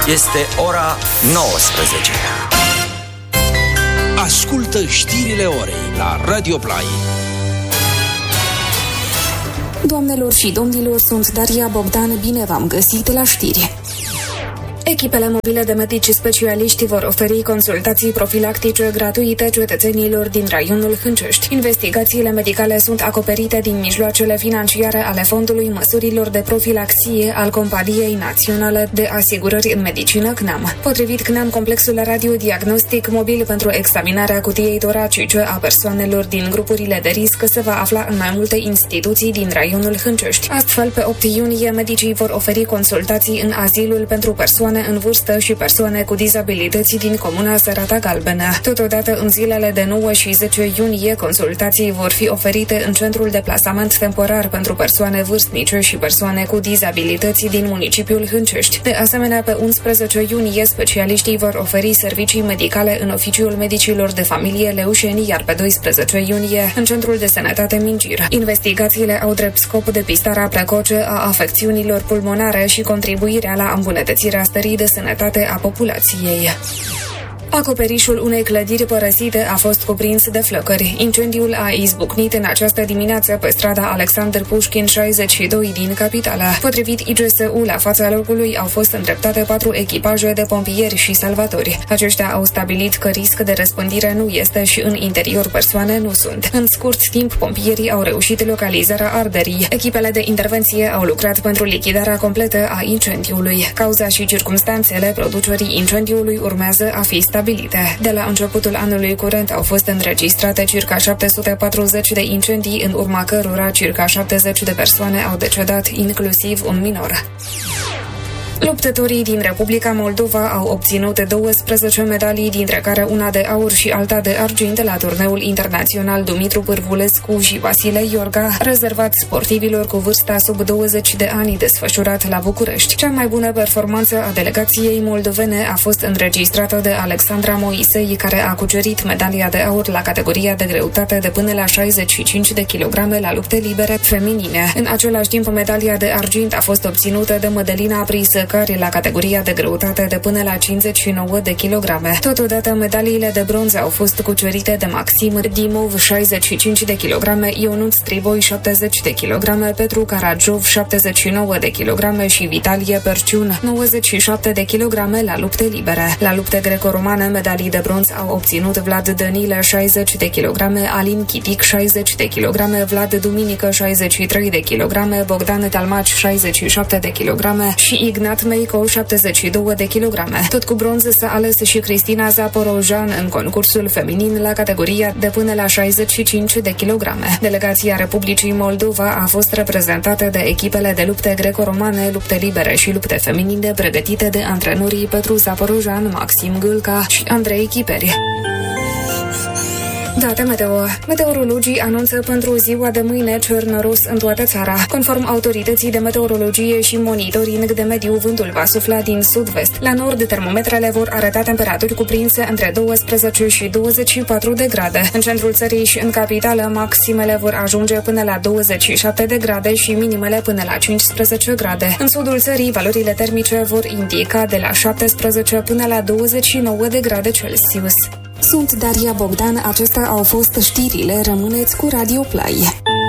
Este ora 19. Ascultă știrile orei la Radio Play. Doamnelor și domnilor, sunt Daria Bogdan, bine v-am găsit la știri. Echipele mobile de medici specialiști vor oferi consultații profilactice gratuite cetățenilor din raionul Hâncești. Investigațiile medicale sunt acoperite din mijloacele financiare ale Fondului Măsurilor de Profilaxie al Companiei Naționale de Asigurări în Medicină CNAM. Potrivit CNAM, complexul radiodiagnostic mobil pentru examinarea cutiei toracice a persoanelor din grupurile de risc se va afla în mai multe instituții din raionul Hâncești. Astfel, pe 8 iunie, medicii vor oferi consultații în azilul pentru persoane în vârstă și persoane cu dizabilități din comuna Sărata Galbenă. Totodată, în zilele de 9 și 10 iunie, consultații vor fi oferite în centrul de plasament temporar pentru persoane vârstnice și persoane cu dizabilități din municipiul Hâncești. De asemenea, pe 11 iunie, specialiștii vor oferi servicii medicale în oficiul medicilor de familie Leușeni, iar pe 12 iunie, în centrul de sănătate Mingir. Investigațiile au drept scop depistarea precoce a afecțiunilor pulmonare și contribuirea la îmbunătățirea stării de sănătate a populației. Acoperișul unei clădiri părăsite a fost cuprins de flăcări. Incendiul a izbucnit în această dimineață pe strada Alexander Pușkin 62 din capitală. Potrivit IGSU, la fața locului au fost îndreptate 4 echipaje de pompieri și salvatori. Aceștia au stabilit că risc de răspândire nu este și în interior persoane nu sunt. În scurt timp, pompierii au reușit localizarea arderii. Echipele de intervenție au lucrat pentru lichidarea completă a incendiului. Cauza și circumstanțele producerii incendiului urmează a fi stabilite. De la începutul anului curent au fost înregistrate circa 740 de incendii, în urma cărora circa 70 de persoane au decedat, inclusiv un minor. Luptătorii din Republica Moldova au obținut 12 medalii, dintre care una de aur și alta de argint la turneul internațional Dumitru Pârvulescu și Vasile Iorga, rezervat sportivilor cu vârsta sub 20 de ani, desfășurat la București. Cea mai bună performanță a delegației moldovene a fost înregistrată de Alexandra Moisei, care a cucerit medalia de aur la categoria de greutate de până la 65 de kilograme la lupte libere feminine. În același timp, medalia de argint a fost obținută de Mădălina Prisă, la categoria de greutate de până la 59 de kilograme. Totodată, medaliile de bronz au fost cucerite de Maxim Dimov, 65 de kilograme, Ionuț Triboi, 70 de kilograme, Petru Caragiov, 79 de kilograme și Vitalie Perciun, 97 de kilograme la lupte libere. La lupte greco-romane, medalii de bronz au obținut Vlad Dănilă, 60 de kilograme, Alin Chitic, 60 de kilograme, Vlad Duminică, 63 de kilograme, Bogdan Talmaci, 67 de kilograme și Ignat Meico, 72 de kilograme. Tot cu bronz s-a ales și Cristina Zaporojan în concursul feminin la categoria de până la 65 de kilograme. Delegația Republicii Moldova a fost reprezentată de echipele de lupte greco-romane, lupte libere și lupte feminine pregătite de antrenorii Petru Zaporojan, Maxim Gâlca și Andrei Chiperi. Date meteo. Meteorologii anunță pentru ziua de mâine cer noros în toată țara. Conform autorității de meteorologie și monitoring de mediu, vântul va sufla din sud-vest. La nord, termometrele vor arăta temperaturi cuprinse între 12 și 24 de grade. În centrul țării și în capitală, maximele vor ajunge până la 27 de grade și minimele până la 15 grade. În sudul țării, valorile termice vor indica de la 17 până la 29 de grade Celsius. Sunt Daria Bogdan, acestea au fost știrile, rămâneți cu Radio Play.